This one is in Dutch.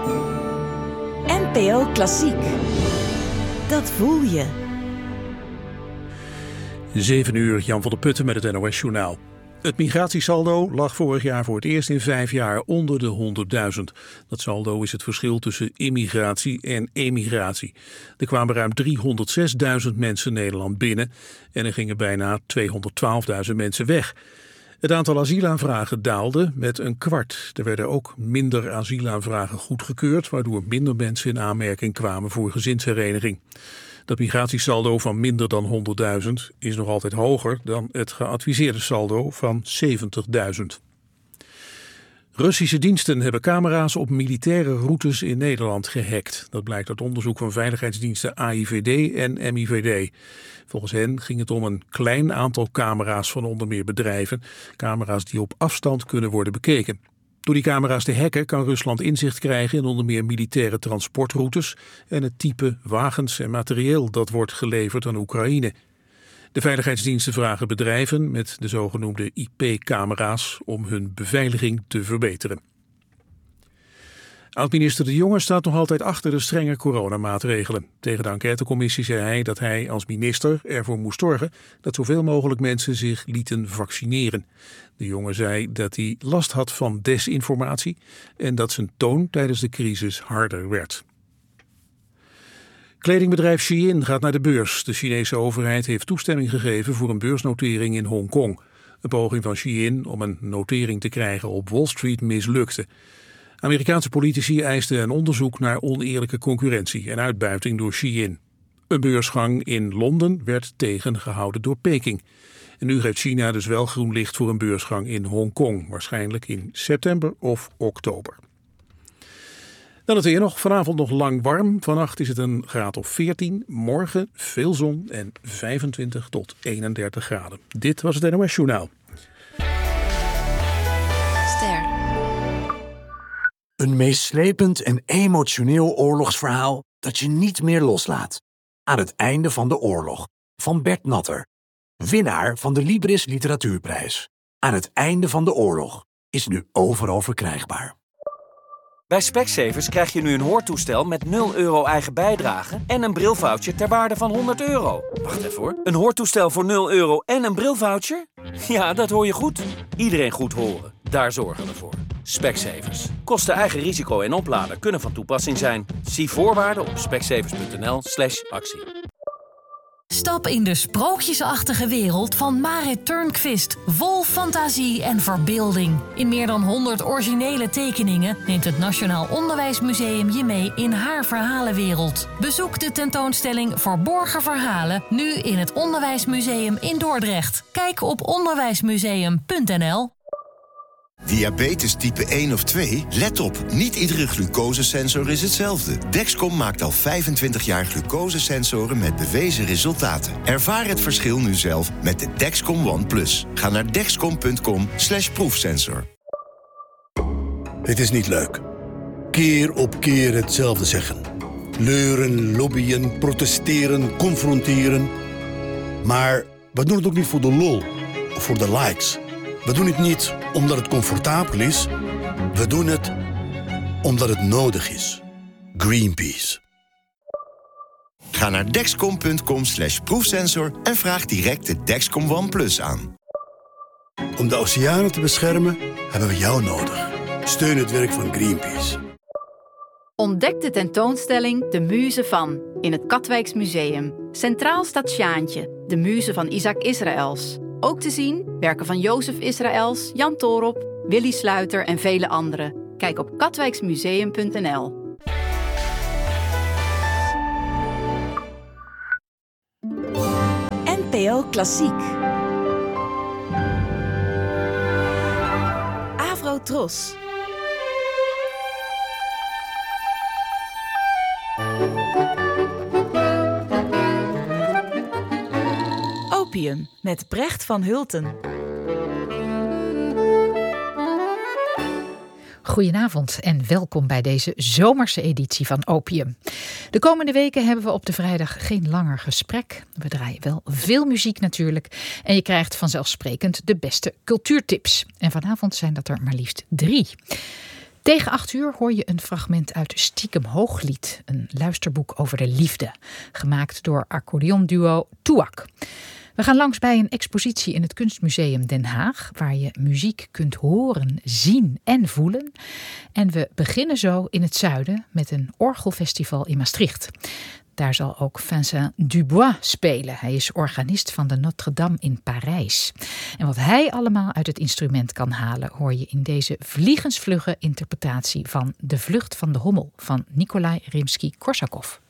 NPO Klassiek. Dat voel je. 7 uur, Jan van der Putten met het NOS-journaal. Het migratiesaldo lag vorig jaar voor het eerst in 5 jaar onder de 100.000. Dat saldo is het verschil tussen immigratie en emigratie. Er kwamen ruim 306.000 mensen Nederland binnen en er gingen bijna 212.000 mensen weg. Het aantal asielaanvragen daalde met 1/4. Er werden ook minder asielaanvragen goedgekeurd, waardoor minder mensen in aanmerking kwamen voor gezinshereniging. Dat migratiesaldo van minder dan 100.000 is nog altijd hoger dan het geadviseerde saldo van 70.000. Russische diensten hebben camera's op militaire routes in Nederland gehackt. Dat blijkt uit onderzoek van veiligheidsdiensten AIVD en MIVD. Volgens hen ging het om een klein aantal camera's van onder meer bedrijven. Camera's die op afstand kunnen worden bekeken. Door die camera's te hacken kan Rusland inzicht krijgen in onder meer militaire transportroutes en het type wagens en materieel dat wordt geleverd aan Oekraïne. De veiligheidsdiensten vragen bedrijven met de zogenoemde IP-camera's om hun beveiliging te verbeteren. Oud-minister De Jonge staat nog altijd achter de strenge coronamaatregelen. Tegen de enquêtecommissie zei hij dat hij als minister ervoor moest zorgen dat zoveel mogelijk mensen zich lieten vaccineren. De Jonge zei dat hij last had van desinformatie en dat zijn toon tijdens de crisis harder werd. Kledingbedrijf Shein gaat naar de beurs. De Chinese overheid heeft toestemming gegeven voor een beursnotering in Hongkong. Een poging van Shein om een notering te krijgen op Wall Street mislukte. Amerikaanse politici eisten een onderzoek naar oneerlijke concurrentie en uitbuiting door Shein. Een beursgang in Londen werd tegengehouden door Peking. En nu geeft China dus wel groen licht voor een beursgang in Hongkong, waarschijnlijk in september of oktober. Dan het weer nog. Vanavond nog lang warm. Vannacht is het een graad of 14. Morgen veel zon en 25 tot 31 graden. Dit was het NOS Journaal. Ster. Een meeslepend en emotioneel oorlogsverhaal dat je niet meer loslaat. Aan het einde van de oorlog. Van Bert Natter. Winnaar van de Libris Literatuurprijs. Aan het einde van de oorlog. Is nu overal verkrijgbaar. Bij Specsavers krijg je nu een hoortoestel met €0 eigen bijdrage en een brilvoucher ter waarde van €100. Wacht even hoor. Een hoortoestel voor €0 en een brilvoucher? Ja, dat hoor je goed. Iedereen goed horen. Daar zorgen we voor. Specsavers. Kosten eigen risico en oplader kunnen van toepassing zijn. Zie voorwaarden op specsavers.nl/actie. Stap in de sprookjesachtige wereld van Marit Turnquist. Vol fantasie en verbeelding. In meer dan 100 originele tekeningen neemt het Nationaal Onderwijsmuseum je mee in haar verhalenwereld. Bezoek de tentoonstelling Verborgen Verhalen nu in het Onderwijsmuseum in Dordrecht. Kijk op onderwijsmuseum.nl. Diabetes type 1 of 2? Let op, niet iedere glucosesensor is hetzelfde. Dexcom maakt al 25 jaar glucosesensoren met bewezen resultaten. Ervaar het verschil nu zelf met de Dexcom One Plus. Ga naar dexcom.com/proefsensor. Het is niet leuk. Keer op keer hetzelfde zeggen. Leuren, lobbyen, protesteren, confronteren. Maar we doen het ook niet voor de lol of voor de likes. We doen het niet omdat het comfortabel is. We doen het omdat het nodig is. Greenpeace. Ga naar dexcom.com/proefsensor en vraag direct de Dexcom One Plus aan. Om de oceanen te beschermen hebben we jou nodig. Steun het werk van Greenpeace. Ontdek de tentoonstelling De Muze van in het Katwijks Museum. Centraal staat Sjaantje, de muze van Isaac Israëls. Ook te zien werken van Jozef Israëls, Jan Toorop, Willy Sluiter en vele anderen. Kijk op katwijksmuseum.nl. NPO Klassiek. Avrotros. Opium met Brecht van Hulten. Goedenavond en welkom bij deze zomerse editie van Opium. De komende weken hebben we op de vrijdag geen langer gesprek. We draaien wel veel muziek natuurlijk. En je krijgt vanzelfsprekend de beste cultuurtips. En vanavond zijn dat er maar liefst 3. Tegen 8:00 hoor je een fragment uit Stiekem Hooglied, een luisterboek over de liefde, gemaakt door accordeonduo Touac. We gaan langs bij een expositie in het Kunstmuseum Den Haag, waar je muziek kunt horen, zien en voelen. En we beginnen zo in het zuiden met een orgelfestival in Maastricht. Daar zal ook Vincent Dubois spelen. Hij is organist van de Notre-Dame in Parijs. En wat hij allemaal uit het instrument kan halen, hoor je in deze vliegensvlugge interpretatie van De Vlucht van de Hommel van Nikolai Rimsky-Korsakov.